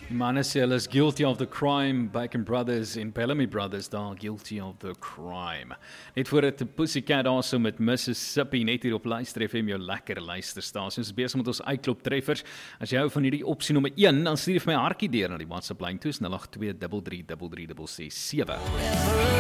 Manne sê hulle is guilty of the crime, Bacon Brothers en Bellamy Brothers daar, guilty of the crime. Net voor het Pussycat daar so met Mississippi, net hier op Luister FM, jou lekker luisterstasie. Ons is besig met ons uitklop treffers. As jy hou van hierdie opsie nommer 1, dan stuur vir my 'n hartjie deur na die WhatsApp lyn toe, 082 33 667.